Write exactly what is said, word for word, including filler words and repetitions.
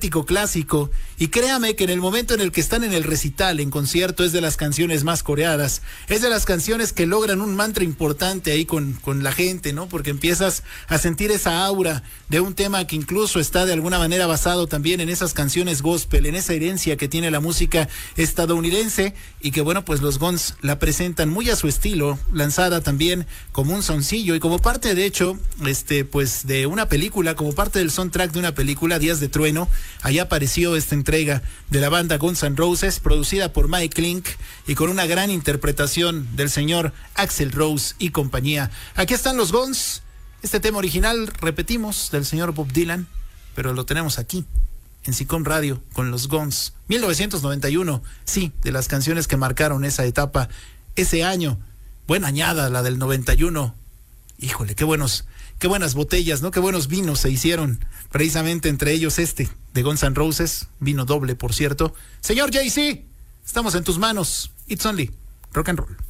auténtico clásico. Y créame que en el momento en el que están en el recital, en concierto, es de las canciones más coreadas. Es de las canciones que logran un mantra importante ahí con, con la gente, ¿no? Porque empiezas a sentir esa aura de un tema que incluso está de alguna manera basado también en esas canciones gospel, en esa herencia que tiene la música estadounidense, y que bueno, pues los Guns la presentan muy a su estilo, lanzada también como un sencillo y como parte, de hecho, este, pues de una película, como parte del soundtrack de una película, Días de Trueno. Ahí apareció esta entrega de la banda Guns N' Roses, producida por Mike Link y con una gran interpretación del señor Axl Rose y compañía. Aquí están los Guns. Este tema original, repetimos, del señor Bob Dylan, pero lo tenemos aquí en SICOM Radio con los Guns. mil novecientos noventa y uno, sí, de las canciones que marcaron esa etapa, ese año. Buena añada la del noventa y uno. Híjole, qué buenos, qué buenas botellas, ¿no? Qué buenos vinos se hicieron, precisamente entre ellos este de Guns N' Roses, vino doble, por cierto. Señor Jay-Z, estamos en tus manos. It's only rock and roll.